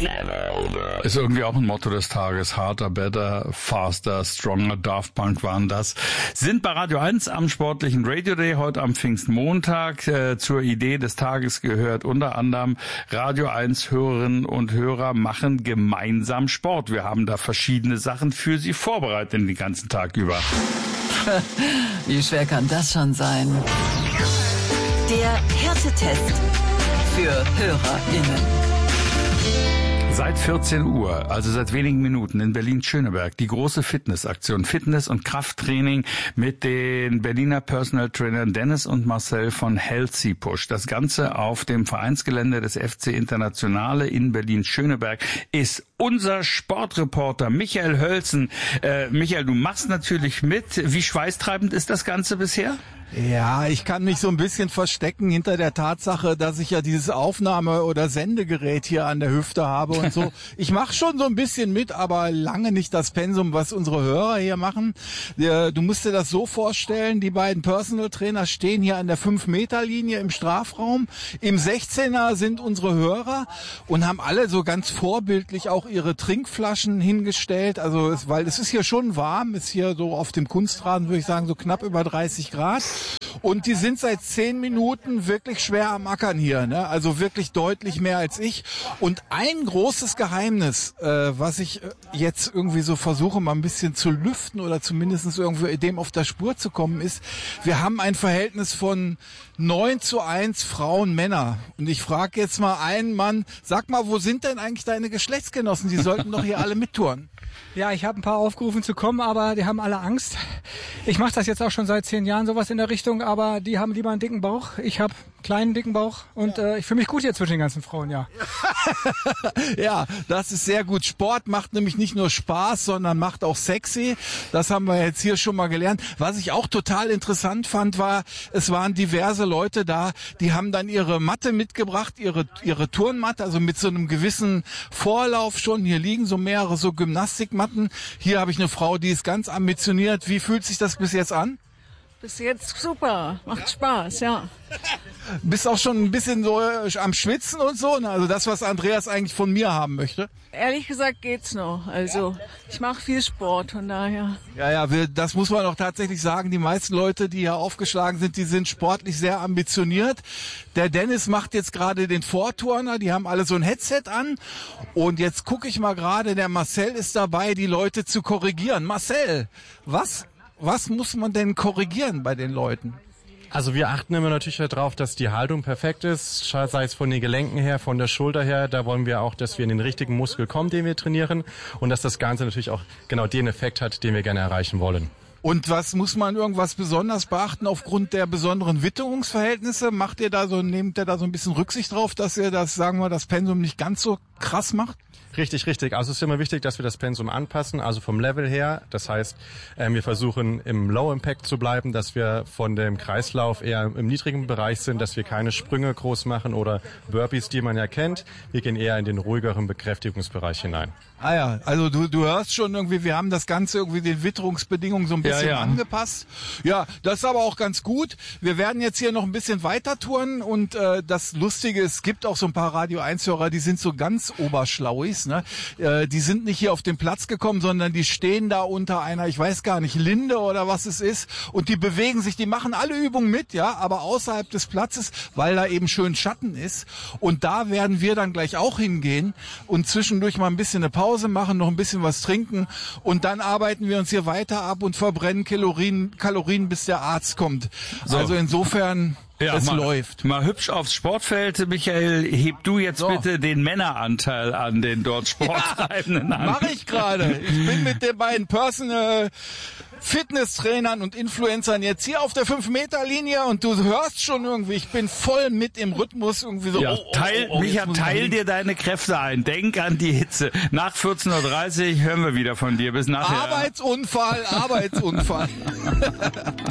Ist irgendwie auch ein Motto des Tages. Harder, better, faster, stronger. Daft Punk waren das. Sind bei Radio 1 am sportlichen Radio Day heute am Pfingstmontag. Zur Idee des Tages gehört unter anderem Radio 1 Hörerinnen und Hörer machen gemeinsam Sport. Wir haben da verschiedene Sachen für Sie vorbereitet den ganzen Tag über. Wie schwer kann das schon sein? Der Härtetest für HörerInnen. Seit 14 Uhr, also seit wenigen Minuten in Berlin-Schöneberg, die große Fitnessaktion, Fitness- und Krafttraining mit den Berliner Personal Trainern Dennis und Marcel von Healthy Push. Das Ganze auf dem Vereinsgelände des FC Internationale in Berlin-Schöneberg ist unser Sportreporter Michael Hölzen. Michael, du machst natürlich mit. Wie schweißtreibend ist das Ganze bisher? Ja, ich kann mich so ein bisschen verstecken hinter der Tatsache, dass ich ja dieses Aufnahme- oder Sendegerät hier an der Hüfte habe und so. Ich mache schon so ein bisschen mit, aber lange nicht das Pensum, was unsere Hörer hier machen. Du musst dir das so vorstellen, die beiden Personal Trainer stehen hier an der 5-Meter-Linie im Strafraum. Im 16er sind unsere Hörer und haben alle so ganz vorbildlich auch ihre Trinkflaschen hingestellt. Also, weil es ist hier schon warm, ist hier so auf dem Kunstrasen, würde ich sagen, so knapp über 30 Grad. Und die sind seit 10 Minuten wirklich schwer am Ackern hier, ne? Also wirklich deutlich mehr als ich. Und ein großes Geheimnis, was ich jetzt irgendwie so versuche, mal ein bisschen zu lüften oder zumindest irgendwie dem auf der Spur zu kommen, ist, wir haben ein Verhältnis von 9:1 Frauen, Männer. Und ich frage jetzt mal einen Mann, sag mal, wo sind denn eigentlich deine Geschlechtsgenossen? Die sollten doch hier alle mittouren. Ja, ich habe ein paar aufgerufen zu kommen, aber die haben alle Angst. Ich mache das jetzt auch schon seit 10 Jahren, sowas in der Richtung, aber die haben lieber einen dicken Bauch. Ich habe einen kleinen, dicken Bauch und ich fühle mich gut hier zwischen den ganzen Frauen, ja. Ja, das ist sehr gut. Sport macht nämlich nicht nur Spaß, sondern macht auch sexy. Das haben wir jetzt hier schon mal gelernt. Was ich auch total interessant fand, war, es waren diverse Leute da, die haben dann ihre Matte mitgebracht, ihre Turnmatte, also mit so einem gewissen Vorlauf schon. Hier liegen so mehrere so Gymnastikmatten. Hier habe ich eine Frau, die ist ganz ambitioniert. Wie fühlt sich das bis jetzt an? Bis jetzt super, macht Spaß, ja. Bist auch schon ein bisschen so am Schwitzen und so, ne? Also das, was Andreas eigentlich von mir haben möchte. Ehrlich gesagt geht's noch. Also ich mache viel Sport, von daher. Ja, das muss man auch tatsächlich sagen. Die meisten Leute, die hier aufgeschlagen sind, die sind sportlich sehr ambitioniert. Der Dennis macht jetzt gerade den Vorturner. Die haben alle so ein Headset an. Und jetzt gucke ich mal gerade, der Marcel ist dabei, die Leute zu korrigieren. Marcel, was muss man denn korrigieren bei den Leuten? Also wir achten immer natürlich darauf, dass die Haltung perfekt ist, sei es von den Gelenken her, von der Schulter her. Da wollen wir auch, dass wir in den richtigen Muskel kommen, den wir trainieren, und dass das Ganze natürlich auch genau den Effekt hat, den wir gerne erreichen wollen. Und was muss man irgendwas besonders beachten aufgrund der besonderen Witterungsverhältnisse? Nehmt ihr da so ein bisschen Rücksicht drauf, dass ihr das, sagen wir, das Pensum nicht ganz so krass macht? Richtig. Also es ist immer wichtig, dass wir das Pensum anpassen, also vom Level her. Das heißt, wir versuchen im Low Impact zu bleiben, dass wir von dem Kreislauf eher im niedrigen Bereich sind, dass wir keine Sprünge groß machen oder Burpees, die man ja kennt. Wir gehen eher in den ruhigeren Bekräftigungsbereich hinein. Ah ja, also du hörst schon irgendwie, wir haben das Ganze irgendwie den Witterungsbedingungen so ein bisschen angepasst. Ja, das ist aber auch ganz gut. Wir werden jetzt hier noch ein bisschen weiter touren und das Lustige ist, es gibt auch so ein paar Radio 1-Hörer, die sind so ganz oberschlauis, ne? Die sind nicht hier auf den Platz gekommen, sondern die stehen da unter einer, ich weiß gar nicht, Linde oder was es ist, und die bewegen sich, die machen alle Übungen mit, ja, aber außerhalb des Platzes, weil da eben schön Schatten ist. Und da werden wir dann gleich auch hingehen und zwischendurch mal ein bisschen eine Pause machen, noch ein bisschen was trinken, und dann arbeiten wir uns hier weiter ab und verbrennen Kalorien, bis der Arzt kommt. So. Also insofern... Ja, es läuft. Mal hübsch aufs Sportfeld. Michael, heb du jetzt bitte den Männeranteil an den dort Sporttreibenden an. Mach ich gerade. Ich bin mit den beiden Personal Fitnesstrainern und Influencern jetzt hier auf der 5-Meter-Linie und du hörst schon irgendwie, ich bin voll mit im Rhythmus irgendwie so. Ja, teil dir deine Kräfte ein. Denk an die Hitze. Nach 14:30 Uhr hören wir wieder von dir. Bis nachher. Arbeitsunfall.